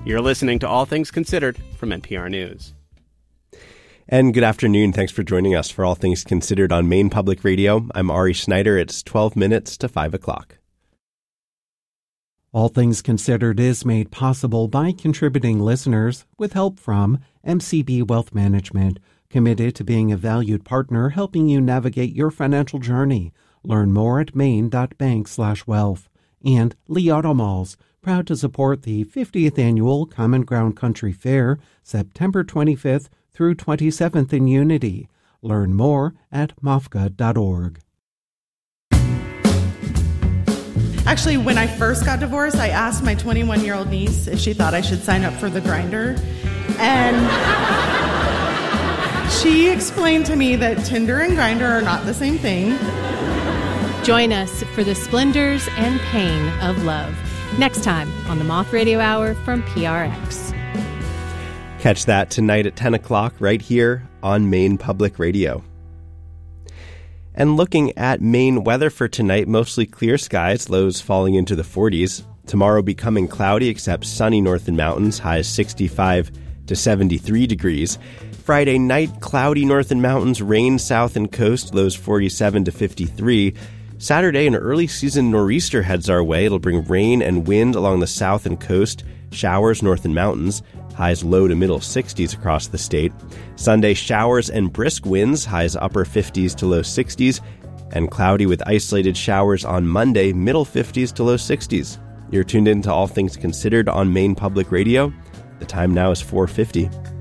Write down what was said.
You're listening to All Things Considered from NPR News. And good afternoon. Thanks for joining us for All Things Considered on Maine Public Radio. I'm Ari Schneider. It's 12 minutes to 5 o'clock. All Things Considered is made possible by contributing listeners with help from MCB Wealth Management, committed to being a valued partner helping you navigate your financial journey. Learn more at maine.bank/wealth. And Lee Auto Malls, proud to support the 50th Annual Common Ground Country Fair, September 25th through 27th in Unity. Learn more at mofga.org. Actually, when I first got divorced, I asked my 21-year-old niece if she thought I should sign up for the Grindr. And she explained to me that Tinder and Grindr are not the same thing. Join us for the splendors and pain of love. Next time on the Moth Radio Hour from PRX. Catch that tonight at 10 o'clock right here on Maine Public Radio. And looking at Maine weather for tonight, mostly clear skies, lows falling into the 40s. Tomorrow becoming cloudy except sunny north and mountains, highs 65 to 73 degrees. Friday night, cloudy north and mountains, rain south and coast, lows 47 to 53. Saturday, an early season nor'easter heads our way. It'll bring rain and wind along the south and coast, showers north and mountains, highs low to middle 60s across the state. Sunday, showers and brisk winds, highs upper 50s to low 60s, and cloudy with isolated showers on Monday, middle 50s to low 60s. You're tuned in to All Things Considered on Maine Public Radio. The time now is 4:50.